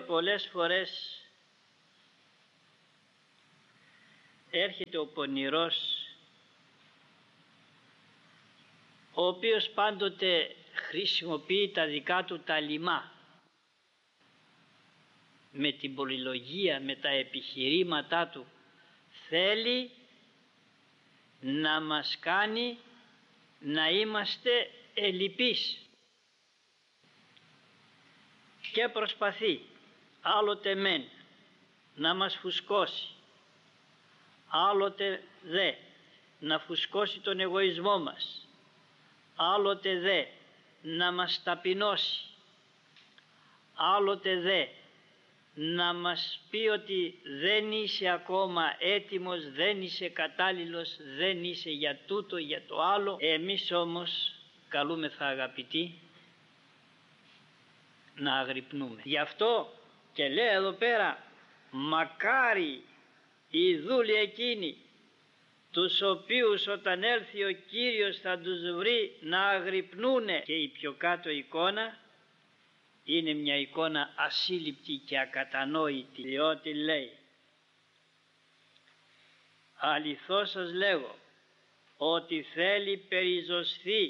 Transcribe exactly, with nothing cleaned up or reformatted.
πολλές φορές έρχεται ο πονηρός, ο οποίος πάντοτε χρησιμοποιεί τα δικά του τα λιμά, με την πολυλογία, με τα επιχειρήματά του θέλει να μας κάνει να είμαστε ελλειπείς και προσπαθεί άλλοτε μεν να μας φουσκώσει, άλλοτε δε να φουσκώσει τον εγωισμό μας, άλλοτε δε να μας ταπεινώσει, άλλοτε δε να μας πει ότι δεν είσαι ακόμα έτοιμος, δεν είσαι κατάλληλος, δεν είσαι για τούτο, για το άλλο. Εμείς όμως καλούμεθα, αγαπητοί, να αγρυπνούμε. Γι' αυτό και λέει εδώ πέρα, μακάρι οι δούλοι εκείνοι τους οποίους όταν έλθει ο Κύριος θα τους βρει να αγρυπνούνε. Και η πιο κάτω εικόνα είναι μια εικόνα ασύλληπτη και ακατανόητη, διότι λέει, αληθώς σας λέγω ότι θέλει περιζωσθεί